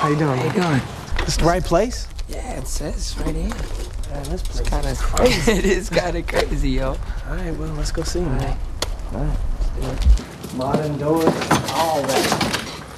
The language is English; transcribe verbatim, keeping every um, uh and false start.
How you doing? How you doing? This the right place? Yeah, it says right here. Man, this place It's kind is of crazy. It is kind of crazy, yo. All right, well, let's go see him. All right. All right, let's do it. Modern doors, all that.